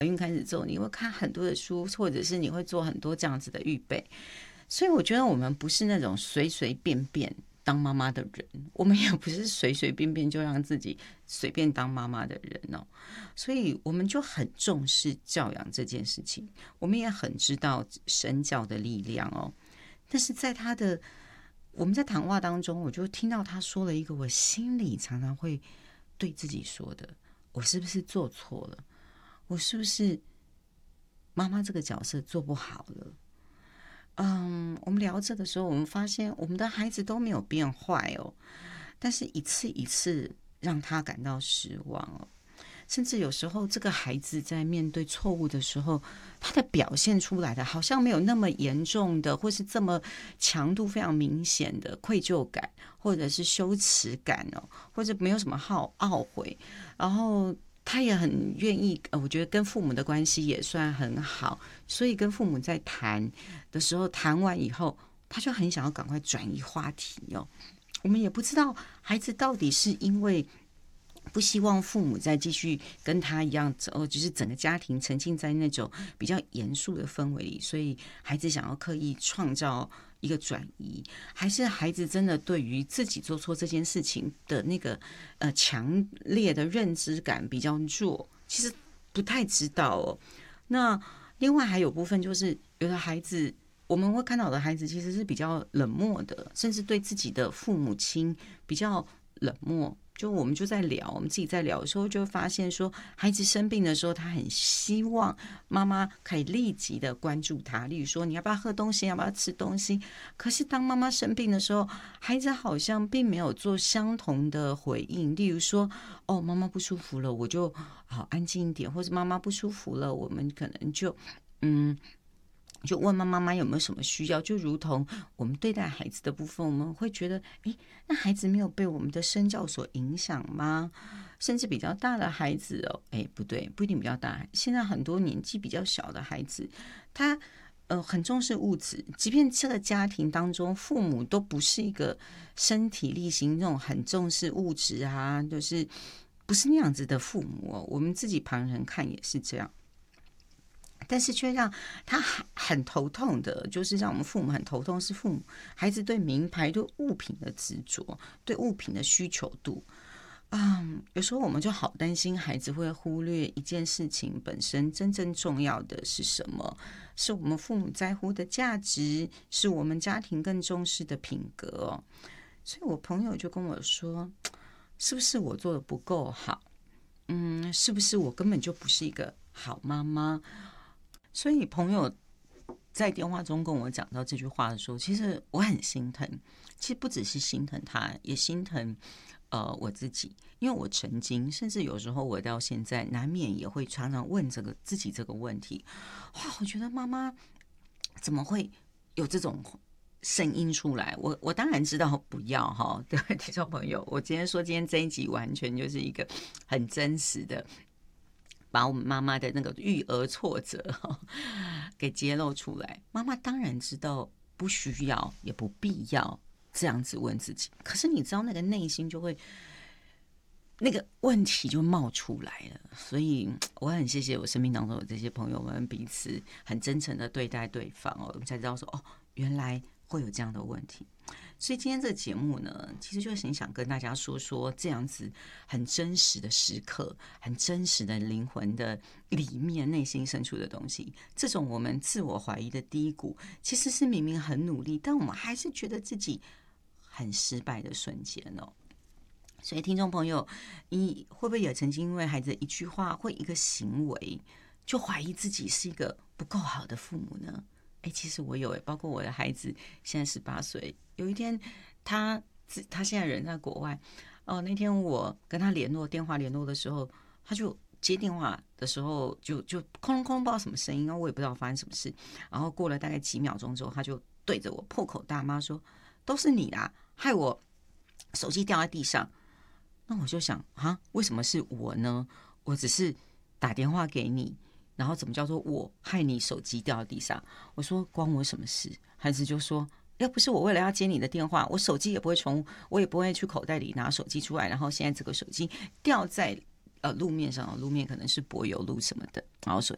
怀孕开始之后，你会看很多的书，或者是你会做很多这样子的预备。所以我觉得我们不是那种随随便便当妈妈的人，我们也不是随随便便就让自己随便当妈妈的人哦。所以我们就很重视教养这件事情，我们也很知道身教的力量哦。但是在我们在谈话当中，我就听到他说了一个我心里常常会对自己说的：我是不是做错了？我是不是妈妈这个角色做不好了？我们聊着的时候，我们发现我们的孩子都没有变坏哦，但是一次一次让他感到失望哦。甚至有时候，这个孩子在面对错误的时候，他的表现出来的好像没有那么严重的，或是这么强度非常明显的愧疚感，或者是羞耻感哦，或者没有什么懊悔，然后他也很愿意，我觉得跟父母的关系也算很好，所以跟父母在谈的时候，谈完以后，他就很想要赶快转移话题哦。我们也不知道孩子到底是因为不希望父母再继续跟他一样，就是整个家庭沉浸在那种比较严肃的氛围里，所以孩子想要刻意创造一个转移，还是孩子真的对于自己做错这件事情的那个强烈的认知感比较弱？其实不太知道哦。那另外还有部分就是有的孩子。我们会看到的孩子其实是比较冷漠的，甚至对自己的父母亲比较冷漠。就我们就在聊，我们自己在聊的时候，就会发现说，孩子生病的时候，他很希望妈妈可以立即的关注他，例如说你要不要喝东西，要不要吃东西。可是当妈妈生病的时候，孩子好像并没有做相同的回应，例如说，哦，妈妈不舒服了，我就好安静一点，或者妈妈不舒服了，我们可能就嗯。就问妈妈有没有什么需要，就如同我们对待孩子的部分，我们会觉得，诶，那孩子没有被我们的身教所影响吗？甚至比较大的孩子哦，诶，不对，不一定比较大，现在很多年纪比较小的孩子，他很重视物质，即便这个家庭当中父母都不是一个身体力行那种很重视物质啊，就是不是那样子的父母哦，我们自己旁人看也是这样。但是却让他很头痛的，就是让我们父母很头痛，是父母孩子对名牌、对物品的执着，对物品的需求度。有时候我们就好担心孩子会忽略一件事情本身真正重要的是什么，是我们父母在乎的价值，是我们家庭更重视的品格哦。所以我朋友就跟我说，是不是我做的不够好？是不是我根本就不是一个好妈妈？所以朋友在电话中跟我讲到这句话的时候，其实我很心疼。其实不只是心疼他，也心疼我自己，因为我曾经，甚至有时候我到现在难免也会常常问自己这个问题：哇，我觉得妈妈怎么会有这种声音出来？我当然知道不要哈，对听众朋友，我今天这一集完全就是一个很真实的。把我们妈妈的那个育儿挫折给揭露出来。妈妈当然知道不需要也不必要这样子问自己，可是你知道那个内心就会那个问题就冒出来了。所以我很谢谢我生命当中的这些朋友们彼此很真诚的对待对方哦，我们才知道说哦，原来会有这样的问题。所以今天这个节目呢，其实就是很想跟大家说说这样子很真实的时刻，很真实的灵魂的里面内心深处的东西。这种我们自我怀疑的低谷，其实是明明很努力，但我们还是觉得自己很失败的瞬间哦。所以听众朋友，你会不会也曾经因为孩子一句话或一个行为，就怀疑自己是一个不够好的父母呢？其实我有包括我的孩子现在18岁，有一天他现在人在国外，那天我跟他电话联络的时候，他就接电话的时候就空空空不知道什么声音，然后我也不知道发生什么事，然后过了大概几秒钟之后，他就对着我破口大骂说：都是你啦，害我手机掉在地上。那我就想为什么是我呢？我只是打电话给你，然后怎么叫做我害你手机掉到地上？我说关我什么事？孩子就说要不是我为了要接你的电话，我手机也不会我也不会去口袋里拿手机出来，然后现在这个手机掉在路面上，路面可能是柏油路什么的，然后